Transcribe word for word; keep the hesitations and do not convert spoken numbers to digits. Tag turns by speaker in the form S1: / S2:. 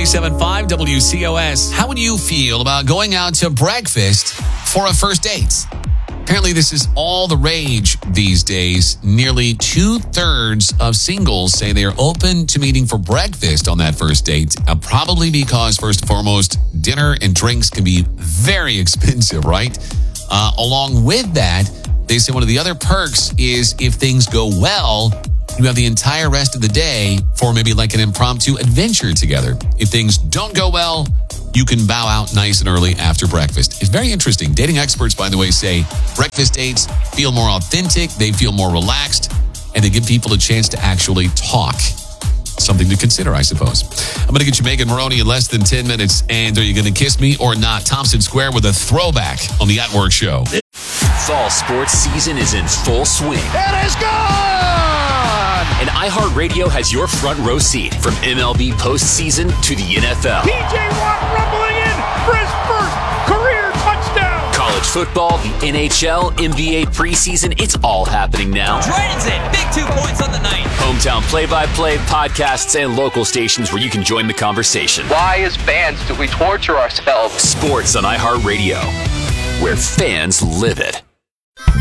S1: ninety-seven point five W C O S. How would you feel about going out to breakfast for a first date? Apparently, this is all the rage these days. Nearly two-thirds of singles say they are open to meeting for breakfast on that first date, uh, probably because, first and foremost, dinner and drinks can be very expensive, right? Uh, along with that, they say one of the other perks is if things go well, you have the entire rest of the day for maybe like an impromptu adventure together. If things don't go well, you can bow out nice and early after breakfast. It's very interesting. Dating experts, by the way, say breakfast dates feel more authentic, they feel more relaxed, and they give people a chance to actually talk. Something to consider, I suppose. I'm going to get you Megan Maroney in less than ten minutes. And are you going to kiss me or not? Thompson Square with a throwback on the At Work Show.
S2: Fall sports season is in full swing.
S3: It is gone!
S2: And iHeartRadio has your front row seat from M L B postseason to the N F L.
S3: P J Watt rumbling in for his first career touchdown.
S2: College football, the N H L, N B A preseason, it's all happening now.
S4: Dragons in, big two points on the night.
S2: Hometown play-by-play, podcasts, and local stations where you can join the conversation.
S5: Why, as fans, do we torture ourselves?
S2: Sports on iHeartRadio, where fans live it.